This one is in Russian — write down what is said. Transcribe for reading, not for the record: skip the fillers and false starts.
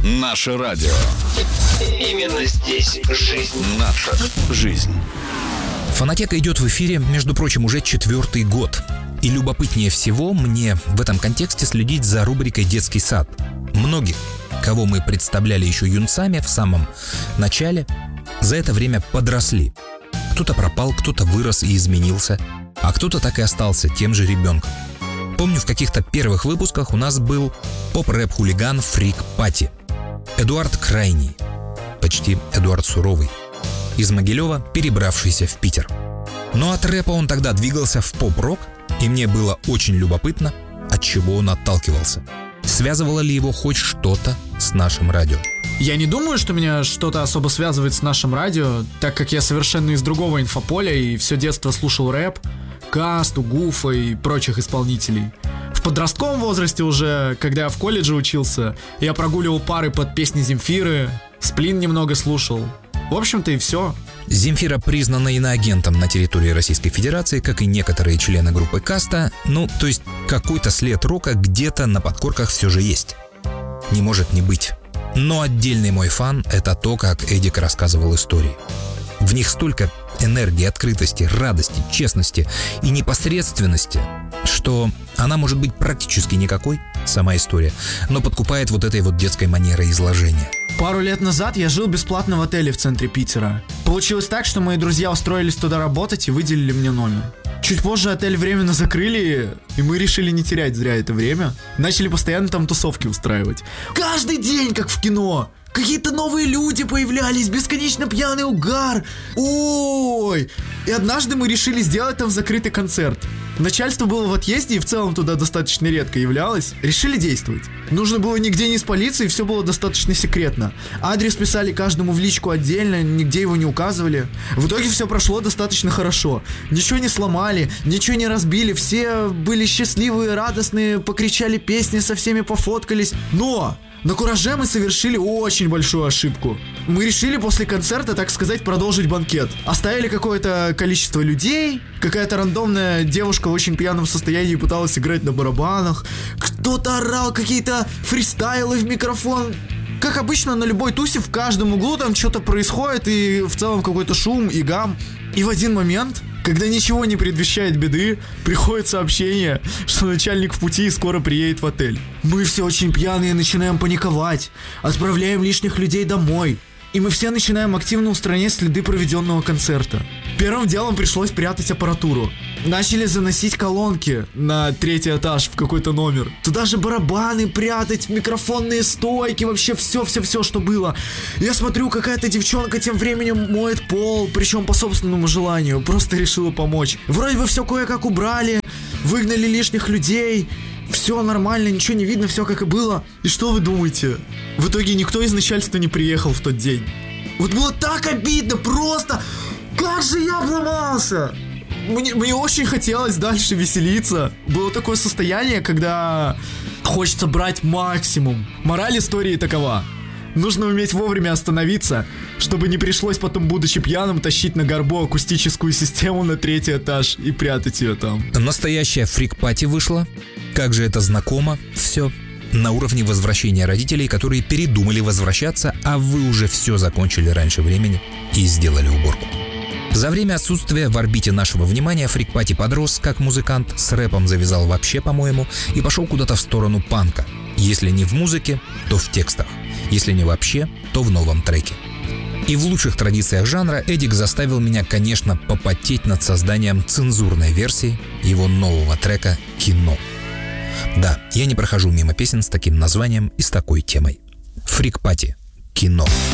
Наше радио. Именно здесь жизнь. Наша жизнь. Фонотека идет в эфире, между прочим, уже 4-й год. И любопытнее всего мне в этом контексте следить за рубрикой «Детский сад». Многих, кого мы представляли еще юнцами в самом начале, за это время подросли. Кто-то пропал, кто-то вырос и изменился, а кто-то так и остался тем же ребенком. Помню, в каких-то первых выпусках у нас был поп-рэп-хулиган Фрик Пати. Эдуард Крайний, почти Эдуард Суровый, из Могилева, перебравшийся в Питер. Но от рэпа он тогда двигался в поп-рок, и мне было очень любопытно, от чего он отталкивался. Связывало ли его хоть что-то с нашим радио? Я не думаю, что меня что-то особо связывает с нашим радио, так как я совершенно из другого инфополя и все детство слушал рэп, Касту, Гуфа и прочих исполнителей. В подростковом возрасте уже, когда я в колледже учился, я прогуливал пары под песни Земфиры, Сплин немного слушал. В общем-то и все. Земфира признана иноагентом на территории Российской Федерации, как и некоторые члены группы Каста. То есть какой-то след рока где-то на подкорках все же есть. Не может не быть. Но отдельный мой фан — это то, как Эдик рассказывал истории. В них столько энергии, открытости, радости, честности и непосредственности, что она может быть практически никакой, сама история, но подкупает вот этой вот детской манерой изложения. Пару лет назад я жил бесплатно в отеле в центре Питера. Получилось так, что мои друзья устроились туда работать и выделили мне номер. Чуть позже отель временно закрыли, и мы решили не терять зря это время. Начали постоянно там тусовки устраивать. Каждый день, как в кино. Какие-то новые люди появлялись, бесконечно пьяный угар. Ой! И однажды мы решили сделать там закрытый концерт. Начальство было в отъезде и в целом туда достаточно редко являлось. Решили действовать. Нужно было нигде не спалиться, и все было достаточно секретно. Адрес писали каждому в личку отдельно, нигде его не указывали. В итоге все прошло достаточно хорошо. Ничего не сломали, ничего не разбили. Все были счастливые, радостные, покричали песни, со всеми пофоткались. Но на кураже мы совершили очень большую ошибку. Мы решили после концерта, так сказать, продолжить банкет. Оставили какое-то количество людей. Какая-то рандомная девушка в очень пьяном состоянии пыталась играть на барабанах. Кто-то орал какие-то фристайлы в микрофон. Как обычно, на любой тусе в каждом углу там что-то происходит, и в целом какой-то шум и гам. И в один момент, когда ничего не предвещает беды, приходит сообщение, что начальник в пути и скоро приедет в отель. Мы все очень пьяные начинаем паниковать, отправляем лишних людей домой. И мы все начинаем активно устранять следы проведенного концерта. Первым делом пришлось прятать аппаратуру. Начали заносить колонки на 3-й этаж в какой-то номер. Туда же барабаны прятать, микрофонные стойки, вообще все, что было. Я смотрю, какая-то девчонка тем временем моет пол, причем по собственному желанию, просто решила помочь. Вроде бы все кое-как убрали, выгнали лишних людей. Все нормально, ничего не видно, все как и было. И что вы думаете? В итоге никто из начальства не приехал в тот день. Вот было так обидно, просто. Как же я обломался! Мне очень хотелось дальше веселиться. Было такое состояние, когда хочется брать максимум. Мораль истории такова: нужно уметь вовремя остановиться, чтобы не пришлось потом, будучи пьяным, тащить на горбу акустическую систему на 3-й этаж и прятать ее там. Настоящая фрик-пати вышла. Как же это знакомо все. На уровне возвращения родителей, которые передумали возвращаться, а вы уже все закончили раньше времени и сделали уборку. За время отсутствия в орбите нашего внимания фрик-пати подрос как музыкант, с рэпом завязал вообще, по-моему, и пошел куда-то в сторону панка. Если не в музыке, то в текстах. Если не вообще, то в новом треке. И в лучших традициях жанра Эдик заставил меня, конечно, попотеть над созданием цензурной версии его нового трека «Кино». Да, я не прохожу мимо песен с таким названием и с такой темой. Фрик-пати. Кино.